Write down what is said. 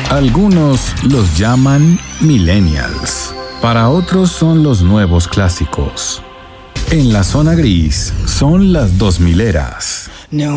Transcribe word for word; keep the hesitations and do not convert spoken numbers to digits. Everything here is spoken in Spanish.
Algunos los llaman millennials. Para otros son los nuevos clásicos. En la zona gris son las dos mileras. No